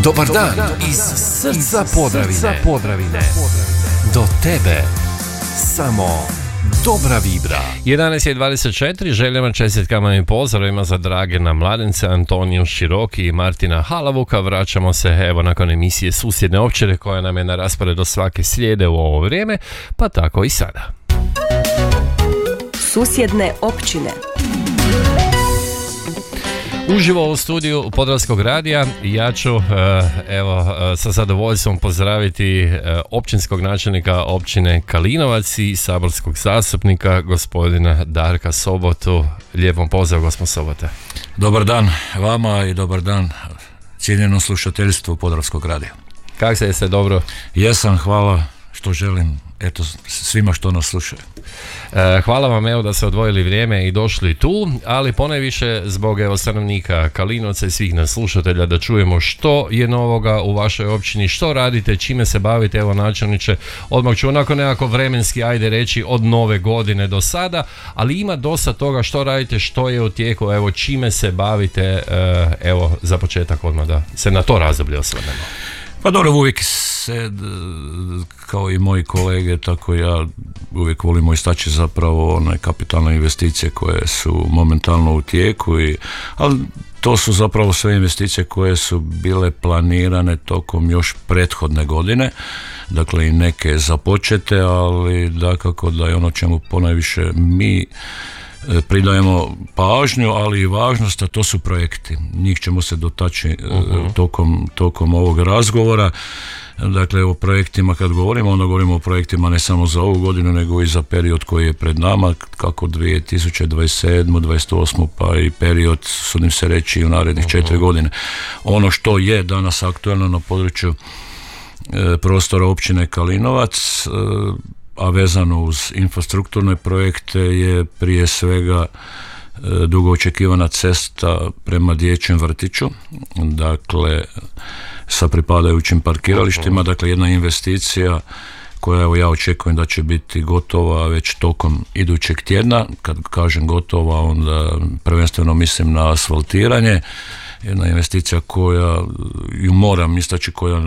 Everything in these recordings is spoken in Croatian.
Dobar dan iz srca Podravine. Do tebe samo dobra vibra. 11:24, željama, čestitkama i pozdravima za Dragana Mladence, Antoniju Široki i Martina Halavuka. Vraćamo se evo nakon emisije Susjedne općine koja nam je na rasporedu svake srijede u ovo vrijeme, pa tako i sada. Susjedne općine. Uživo u studiju Podravskog radija ja ću sa zadovoljstvom pozdraviti općinskog načelnika općine Kalinovac i saborskog zastupnika gospodina Darka Sobotu. Lijepom pozdrav, gospodin Sobota. Dobar dan vama i dobar dan cijenjenom slušateljstvu Podravskog radija. Kako se jeste, dobro? Jesam, hvala, što želim svima što nas slušaju. Hvala vam da ste odvojili vrijeme i došli tu, ali ponajviše zbog stanovnika Kalinovca i svih nas slušatelja da čujemo što je novoga u vašoj općini, što radite, čime se bavite. Evo, načelniče, odmah ću onako nekako vremenski reći od nove godine do sada, ali ima dosta toga što radite, što je u tijeku, evo čime se bavite, evo za početak odmah da se na to razdoblje osvrnemo. Pa dobro, uvijek se, kao i moji kolege, tako ja uvijek volimo istaći zapravo one kapitalne investicije koje su momentalno u tijeku, ali to su zapravo sve investicije koje su bile planirane tokom još prethodne godine, dakle i neke započete, ali dakako da je ono čemu ponajviše mi pridajemo pažnju, ali i važnost, a to su projekti. Njih ćemo se dotaći tokom ovog razgovora. Dakle, o projektima kad govorimo, onda govorimo o projektima ne samo za ovu godinu, nego i za period koji je pred nama, kako 2027, 2028, pa i period, sudim se reći, u narednih 4 godine. Ono što je danas aktualno na području prostora općine Kalinovac, a vezano uz infrastrukturne projekte, je prije svega dugo očekivana cesta prema dječjem vrtiću, dakle sa pripadajućim parkiralištima, dakle jedna investicija koja, evo, ja očekujem da će biti gotova već tokom idućeg tjedna. Kad kažem gotova, onda prvenstveno mislim na asfaltiranje. Jedna investicija koja, ju moram istaći, koja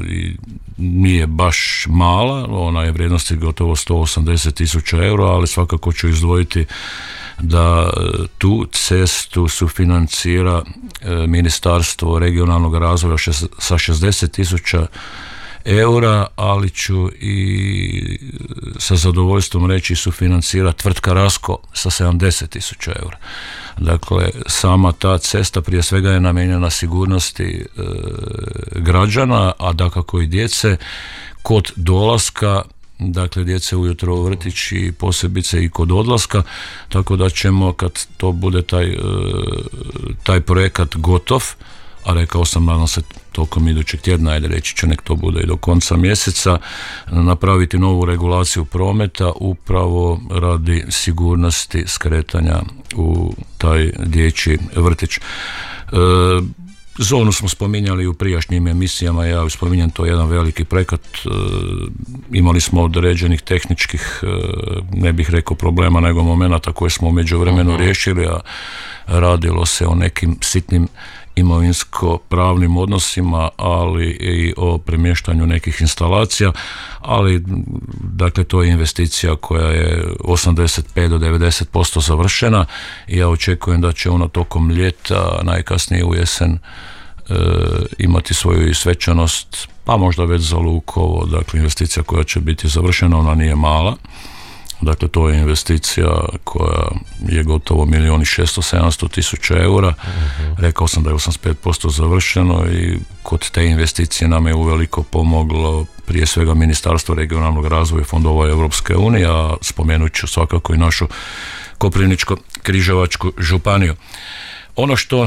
nije baš mala, ona je vrijednosti gotovo 180.000 eura, ali svakako ću izdvojiti da tu cestu sufinancira Ministarstvo regionalnog razvoja sa 60.000 eura, ali ću i sa zadovoljstvom reći sufinancira tvrtka Rasko sa 70.000 eura. Dakle, sama ta cesta prije svega je namijenjena sigurnosti građana, a dakako i djece kod dolaska, dakle djece ujutro u vrtić i posebice i kod odlaska, tako da ćemo, kad to bude taj projekat gotov, a rekao sam, nadam se tokom idućeg tjedna, reći ću, nek to bude i do konca mjeseca, napraviti novu regulaciju prometa upravo radi sigurnosti skretanja u taj dječji vrtić. Zonu smo spominjali u prijašnjim emisijama, ja spominjem, to je jedan veliki projekat. Imali smo određenih tehničkih, ne bih rekao problema, nego momenata koje smo u međuvremenu riješili, a radilo se o nekim sitnim imovinsko-pravnim odnosima, ali i o premještanju nekih instalacija, ali dakle to je investicija koja je 85 do 90% završena i ja očekujem da će ona tokom ljeta, najkasnije u jesen, imati svoju svečanost, pa možda već za Lukovo. Dakle, investicija koja će biti završena, ona nije mala. Dakle, to je investicija koja je gotovo 1.600.000 eura. Rekao sam da je 85% završeno i kod te investicije nam je uveliko pomoglo prije svega Ministarstvo regionalnog razvoja i fondova Europske unije, a spomenut ću svakako i našu Koprivničko-križevačku županiju. Ono što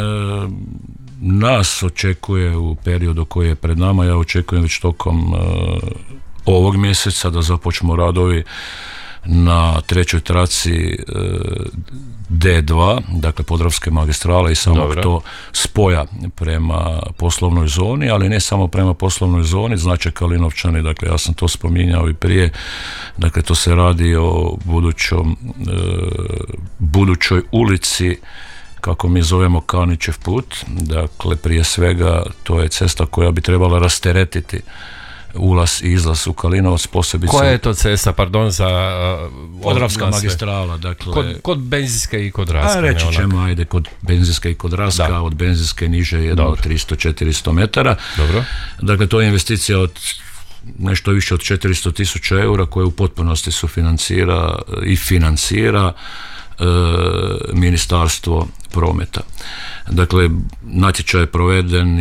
nas očekuje u periodu koji je pred nama, ja očekujem već tokom ovog mjeseca da započnu radovi na trećoj traci D2, dakle Podravske magistrale i samog to spoja prema poslovnoj zoni, ali ne samo prema poslovnoj zoni, znači Kalinovčani, dakle ja sam to spominjao i prije, dakle to se radi o budućoj ulici kako mi zovemo Kalnićev put. Dakle, prije svega to je cesta koja bi trebala rasteretiti ulaz i izlaz u Kalinovac, posebice... Koja je to cesta, pardon, za... Podravska magistrala, dakle... Kod Benzinske i kod Raska. Reći ćemo, ajde, kod Benzinske i kod Raska, od Benzinske niže jedno 300-400 metara. Dobro. Dakle, to je investicija od nešto više od 400.000 eura koje u potpunosti sufinancira i financira Ministarstvo prometa. Dakle, natječaj je proveden,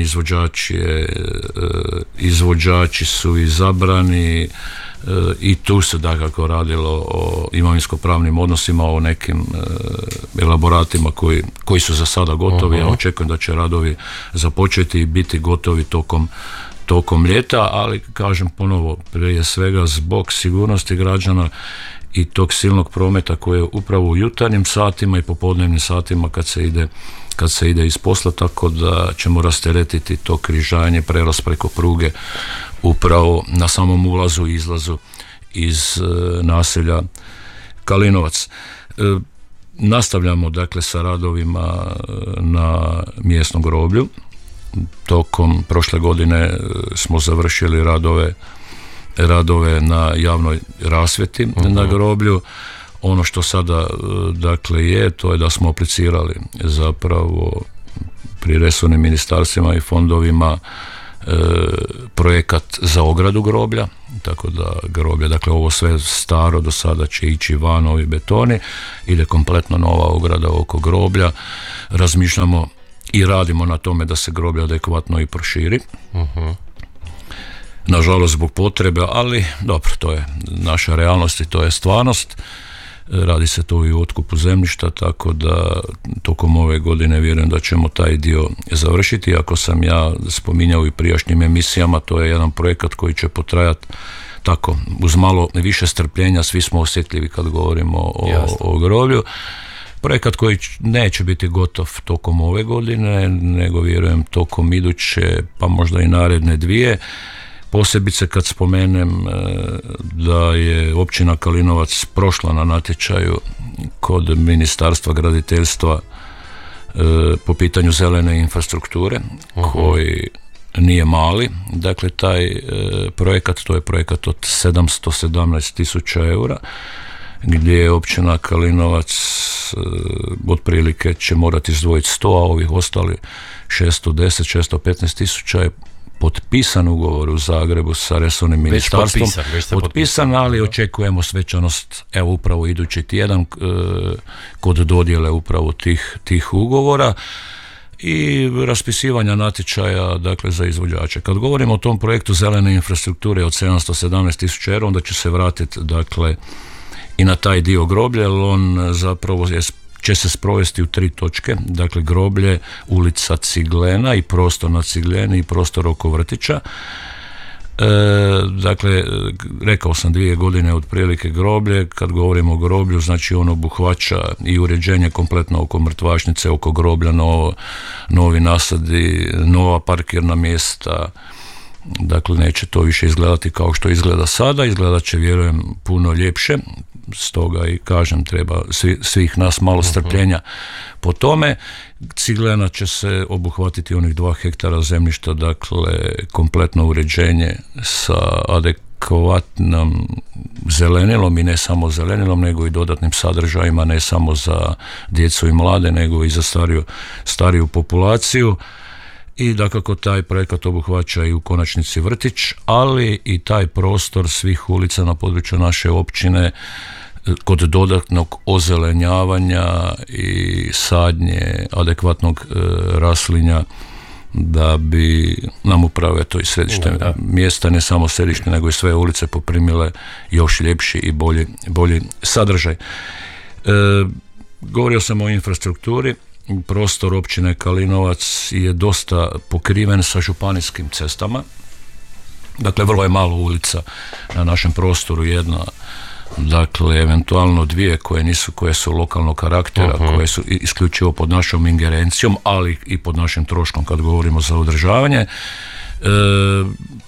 izvođači su izabrani i tu se dakako radilo o imovinsko-pravnim odnosima, o nekim elaboratima koji su za sada gotovi. Ja očekujem da će radovi započeti i biti gotovi tokom ljeta, ali kažem ponovo, prije svega zbog sigurnosti građana i tog silnog prometa koji je upravo u jutarnjim satima i popodnevnim satima kad se ide iz posla, tako da ćemo rasteretiti to križanje, prelaz preko pruge upravo na samom ulazu i izlazu iz naselja Kalinovac. Nastavljamo dakle sa radovima na mjesnom groblju. Tokom prošle godine smo završili radove na javnoj rasvjeti na groblju. Ono što sada dakle to je da smo aplicirali zapravo pri resornim ministarstvima i fondovima projekat za ogradu groblja, tako da groblje, dakle ovo sve staro do sada će ići van, novi betoni, ide kompletno nova ograda oko groblja. Razmišljamo i radimo na tome da se groblje adekvatno i proširi. Nažalost zbog potrebe, ali dobro, to je naša realnost i to je stvarnost. Radi se to i u otkupu zemljišta, tako da tokom ove godine vjerujem da ćemo taj dio završiti. Ako sam ja spominjao i prijašnjim emisijama, to je jedan projekat koji će potrajati tako, uz malo više strpljenja, svi smo osjetljivi kad govorimo o groblju. Projekat koji neće biti gotov tokom ove godine, nego vjerujem tokom iduće, pa možda i naredne dvije. Posebice kad spomenem da je općina Kalinovac prošla na natječaju kod Ministarstva graditeljstva po pitanju zelene infrastrukture, koji nije mali. Dakle, taj projekat, to je projekat od 717.000 eura, gdje je općina Kalinovac otprilike će morati izdvojiti 100, a ovih ostali 610-615.000 je potpisan ugovor u Zagrebu sa resornim ministarstvom. Potpisan, ali očekujemo svečanost evo upravo idući tjedan kod dodjele upravo tih ugovora i raspisivanja natječaja dakle za izvođače. Kad govorimo o tom projektu zelene infrastrukture od 717.000 eura, onda ću se vratiti dakle i na taj dio groblja, jer on zapravo će se sprovesti u 3 točke, dakle groblje, ulica Ciglena i prostor na Cigleni i prostor oko vrtića. Dakle, rekao sam 2 godine otprilike groblje. Kad govorimo o groblju, znači on obuhvaća i uređenje kompletno oko mrtvačnice, oko groblja, novi nasadi, nova parkirna mjesta. Dakle, neće to više izgledati kao što izgleda sada, izgledat će, vjerujem, puno ljepše. Stoga i kažem, treba svih nas malo strpljenja po tome. Ciglena će se obuhvatiti onih 2 hektara zemljišta, dakle kompletno uređenje sa adekvatnom zelenilom i ne samo zelenilom, nego i dodatnim sadržajima, ne samo za djecu i mlade, nego i za stariju populaciju. I dakako taj projekat obuhvaća i u konačnici vrtić, ali i taj prostor svih ulica na području naše općine kod dodatnog ozelenjavanja i sadnje adekvatnog raslinja da bi nam upravo to i središte mjesta, ne samo središte, nego i sve ulice poprimile još ljepši i bolji sadržaj. Govorio sam o infrastrukturi. Prostor općine Kalinovac je dosta pokriven sa županijskim cestama. Dakle, vrlo je malo ulica na našem prostoru, jedna, dakle, eventualno 2 koje su lokalnog karaktera, koje su isključivo pod našom ingerencijom, ali i pod našim troškom kad govorimo za održavanje.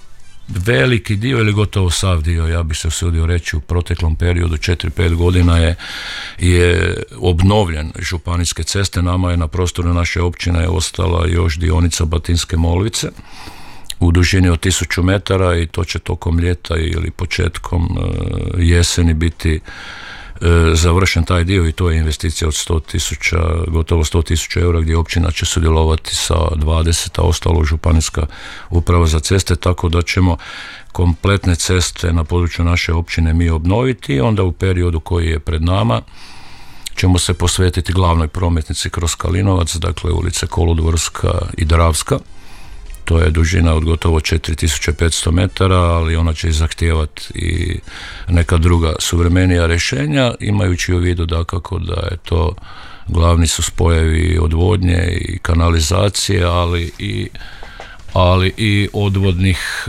veliki dio ili gotovo sav dio, ja bih se usudio reći, u proteklom periodu 4-5 godina je obnovljen županijske ceste. Nama je na prostoru naše općine ostala još dionica Batinske Molvice u dužini od 1000 metara i to će tokom ljeta ili početkom jeseni biti završen taj dio i to je investicija od 100.000, gotovo 100.000 eura gdje općina će sudjelovati sa 20, a ostalo županijska uprava za ceste, tako da ćemo kompletne ceste na području naše općine mi obnoviti i onda u periodu koji je pred nama ćemo se posvetiti glavnoj prometnici kroz Kalinovac, dakle ulice Kolodvorska i Dravska. To je dužina od gotovo 4500 metara, ali ona će zahtijevati i neka druga suvremenija rješenja, imajući u vidu dakako da je to glavni su spojevi odvodnje i kanalizacije, ali i odvodnih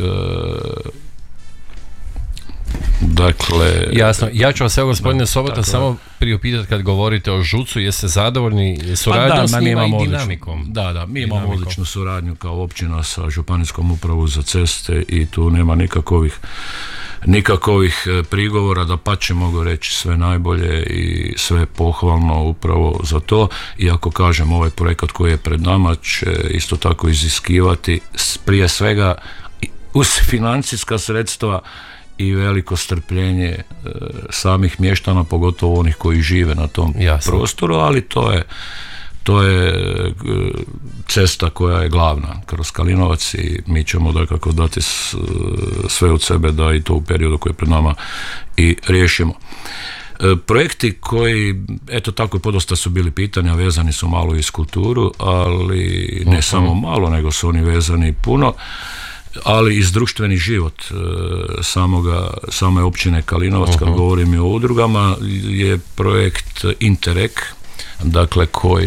dakle... Jasno, ja ću vas evo gospodine Sobota samo priupitati kad govorite o ŽUC-u, jeste zadovoljni suradnjom s njima i dinamikom? Da, mi imamo odličnu suradnju kao općina sa županijskom upravom za ceste i tu nema nikakvih prigovora, dapače mogu reći sve najbolje i sve pohvalno upravo za to. Iako kažem, ovaj projekat koji je pred nama će isto tako iziskivati prije svega uz financijska sredstva i veliko strpljenje samih mještana, pogotovo onih koji žive na tom prostoru, ali to je cesta koja je glavna kroz Kalinovac i mi ćemo dakako dati sve od sebe da i to u periodu koji je pred nama i riješimo. Projekti koji, eto tako podosta su bili pitanja, vezani su malo iz kulturu, ali ne samo malo, nego su oni vezani puno, ali i društveni život same općine Kalinovac, kad govorim i o udrugama, je projekt Interreg, dakle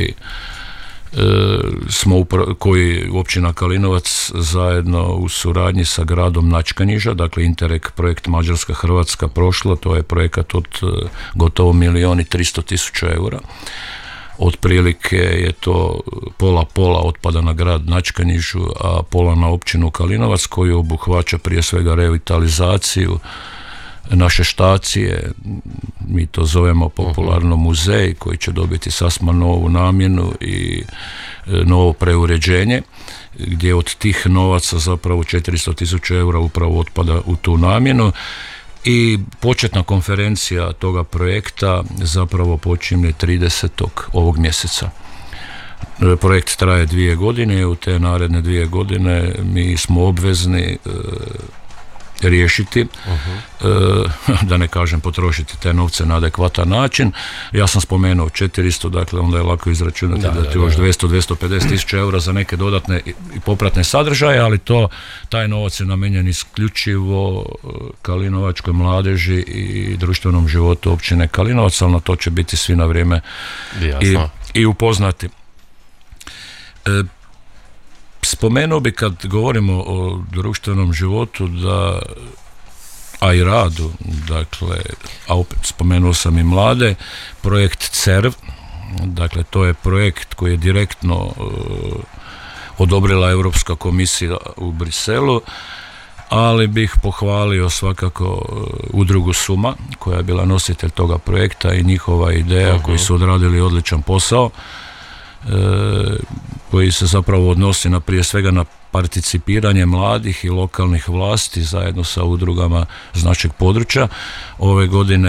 koji općina Kalinovac zajedno u suradnji sa gradom Načkanjiža, dakle Interreg projekt Mađarska-Hrvatska prošlo, to je projekat od gotovo 1.300.000 eura. Otprilike je to pola otpada na grad Načkanjižu, a pola na općinu Kalinovac, koji obuhvaća prije svega revitalizaciju naše štacije, mi to zovemo popularno muzej, koji će dobiti sasma novu namjenu i novo preuređenje, gdje od tih novaca zapravo 400.000 eura upravo otpada u tu namjenu. I početna konferencija toga projekta zapravo počinje 30. ovog mjeseca. Projekt traje 2 godine i u te naredne 2 godine mi smo obvezni riješiti, da ne kažem potrošiti te novce na adekvatan način. Ja sam spomenuo 400, dakle onda je lako izračunati da ti još 200-250 eura za neke dodatne i popratne sadržaje, ali taj novac je namijenjen isključivo kalinovačkoj mladeži i društvenom životu općine Kalinovac, ali na to će biti svi na vrijeme i upoznati. Spomenuo bi, kad govorimo o društvenom životu a i radu, dakle, a opet spomenuo sam i mlade, projekt CERV, dakle to je projekt koji je direktno odobrila Europska komisija u Briselu, ali bih pohvalio svakako udrugu Suma koja je bila nositelj toga projekta i njihova ideja koji su odradili odličan posao, koji se zapravo odnosi prije svega na participiranje mladih i lokalnih vlasti zajedno sa udrugama z našeg područja. Ove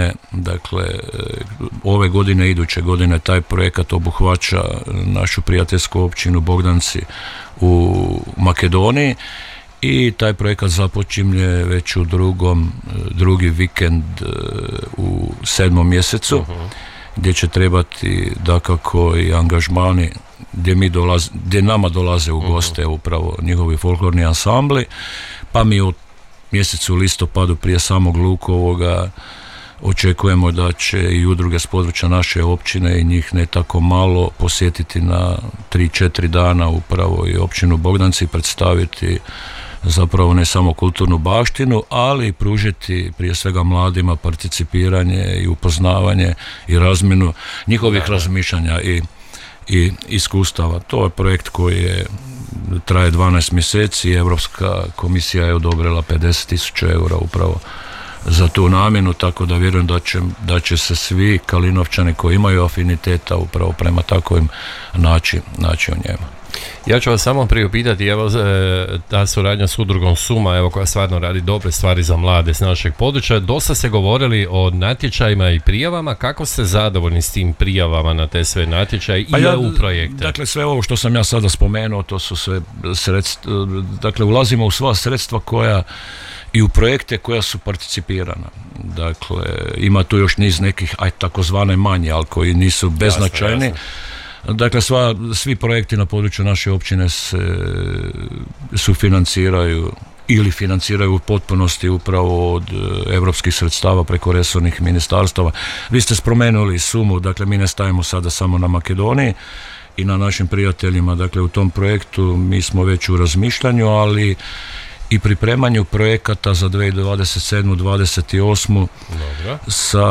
godine, iduće godine taj projekat obuhvaća našu prijateljsku općinu Bogdanci u Makedoniji i taj projekat započinje već u drugi vikend u 7. mjesecu, gdje će trebati dakako i angažmani gdje nama dolaze u goste upravo njihovi folklorni ansambli, pa mi u mjesecu listopadu prije samog Lukovoga očekujemo da će i udruge s područja naše općine i njih ne tako malo posjetiti na 3-4 dana upravo i općinu Bogdanci, predstaviti zapravo ne samo kulturnu baštinu, ali i pružiti prije svega mladima participiranje i upoznavanje i razmjenu njihovih razmišljanja i iskustava. To je projekt koji je traje 12 mjeseci i Europska komisija je odobrila 50.000 eura upravo za tu namjenu, tako da vjerujem da će se svi Kalinovčani koji imaju afiniteta upravo prema takvim naći u njemu. Ja ću vas samo priupitati, evo ta suradnja s udrugom Suma, evo koja stvarno radi dobre stvari za mlade s našeg područja. Dosta ste govorili o natječajima i prijavama. Kako ste zadovoljni s tim prijavama na te sve natječaje i EU projekte? Dakle, sve ovo što sam ja sada spomenuo, to su sve sredstva, dakle ulazimo u sva sredstva koja i u projekte koja su participirana. Dakle, ima tu još niz nekih takozvane manje, ali koji nisu beznačajni. Jasno. Dakle, svi projekti na području naše općine se sufinanciraju ili financiraju u potpunosti upravo od europskih sredstava preko resornih ministarstava. Vi ste spomenuli Sumu, dakle mi ne stajemo sada samo na Makedoniji i na našim prijateljima. Dakle, u tom projektu mi smo već u razmišljanju, ali i pripremanju projekata za 2027-2028 sa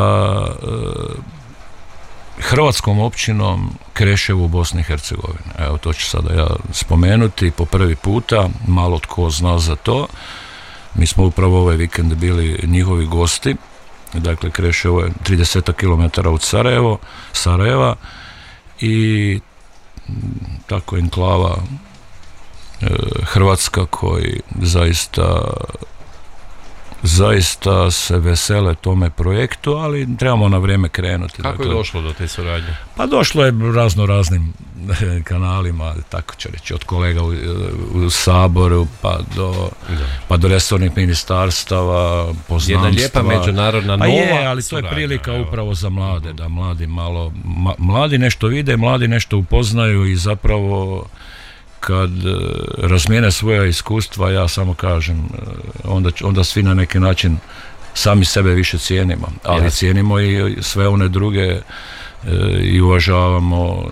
hrvatskom općinom Kreševo u Bosni i Hercegovini. Evo, to ću sada ja spomenuti po prvi puta, malo tko zna za to. Mi smo upravo ovaj vikend bili njihovi gosti. Dakle, Kreševo je 30 km od Sarajeva i tako enklava Hrvatska koji zaista se vesele tome projektu, ali trebamo na vrijeme krenuti. Kako je došlo do te suradnje? Pa došlo je raznim kanalima, tako ću reći, od kolega u Saboru pa do resornih ministarstava, poznanstva. Jedna lijepa međunarodna nova ali to je prilika upravo za mlade, da mladi nešto vide, mladi nešto upoznaju i zapravo kad razmijene svoja iskustva, ja samo kažem, onda svi na neki način sami sebe više cijenimo, ali cijenimo i sve one druge i uvažavamo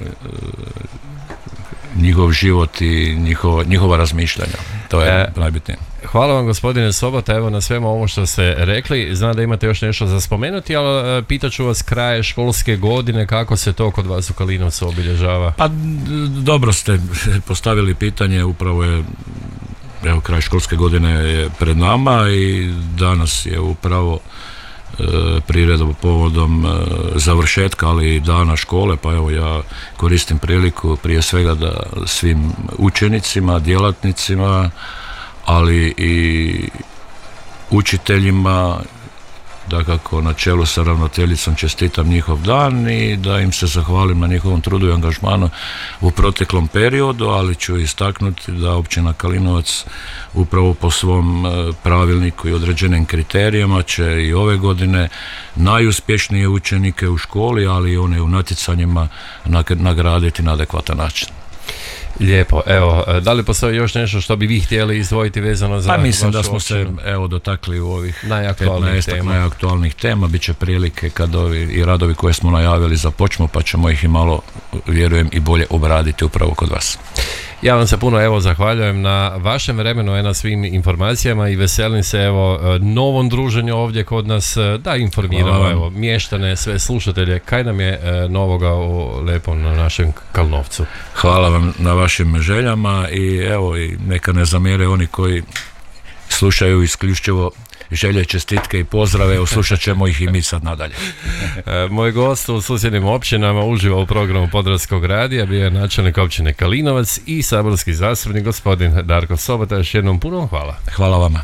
njihov život i njihova razmišljanja. To je najbitnije. Hvala vam, gospodine Sobota, evo na svemu ovo što ste rekli. Znam da imate još nešto za spomenuti, ali pitaću vas kraje školske godine, kako se to kod vas u Kalinovcu obilježava? Pa dobro ste postavili pitanje, upravo je kraj školske godine je pred nama i danas je upravo priredom povodom završetka, ali i dana škole, pa evo ja koristim priliku prije svega da svim učenicima, djelatnicima, ali i učiteljima, dakako na čelu sa ravnateljicom čestitam njihov dan i da im se zahvalim na njihovom trudu i angažmanu u proteklom periodu, ali ću istaknuti da općina Kalinovac upravo po svom pravilniku i određenim kriterijama će i ove godine najuspješnije učenike u školi, ali i one u natjecanjima nagraditi na adekvatan način. Lijepo, evo, da li postoji još nešto što bi vi htjeli izdvojiti vezano za mislim da smo općinu? Se dotakli u ovih 15 najaktualnih tema, bit će prilike kad ovi i radovi koje smo najavili započnu, pa ćemo ih i malo, vjerujem, i bolje obraditi upravo kod vas. Ja vam se puno zahvaljujem na vašem vremenu i na svim informacijama i veselim se novom druženju ovdje kod nas, da informiramo mještane, sve slušatelje, kaj nam je novoga u lepom na našem Kalnovcu. Hvala vam na vašim željama i neka ne zamjere oni koji slušaju isključivo želje, čestitke i pozdrave, slušat ćemo ih i mi sad nadalje. Moj gost u susjednim općinama uživa u programu Podravskog radija, bio je načelnik općine Kalinovac i saborski zastupnik gospodin Darko Sobota. Još jednom puno hvala. Hvala vama.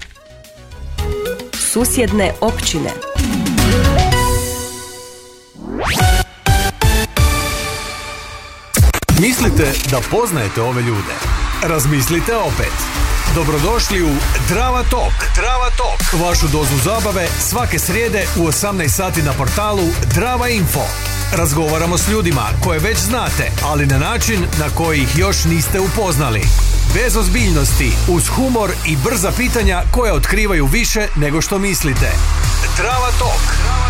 Susjedne općine. Mislite da poznajete ove ljude? Razmislite opet. Dobrodošli u Drava Talk. Drava Talk. Vašu dozu zabave svake srijede u 18 sati na portalu Drava Info. Razgovaramo s ljudima koje već znate, ali na način na koji ih još niste upoznali. Bez ozbiljnosti, uz humor i brza pitanja koja otkrivaju više nego što mislite. Drava Talk.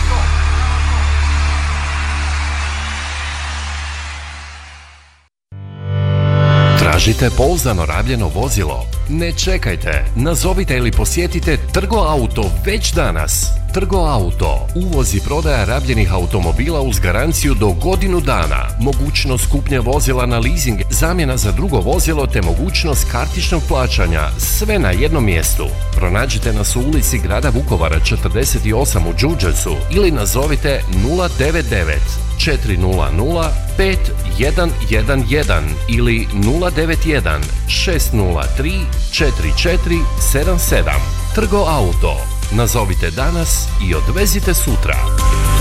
Tražite pouzdano rabljeno vozilo? Ne čekajte, nazovite ili posjetite Trgo Auto već danas. Trgo Auto, uvoz i prodaja rabljenih automobila uz garanciju do godinu dana, mogućnost kupnje vozila na leasing, zamjena za drugo vozilo te mogućnost kartičnog plaćanja, sve na jednom mjestu. Pronađite nas u ulici grada Vukovara 48 u Đurđevcu ili nazovite 099 400 5111 ili 091 603 4477. Trgo Auto. Nazovite danas i odvezite sutra.